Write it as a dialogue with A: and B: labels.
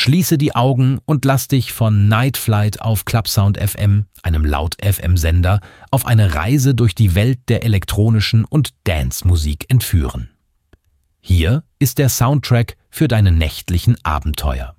A: Schließe die Augen und lass dich von Night Flight auf Clubsound FM, einem Laut-FM-Sender, auf eine Reise durch die Welt der elektronischen und Dance-Musik entführen. Hier ist der Soundtrack für deine nächtlichen Abenteuer.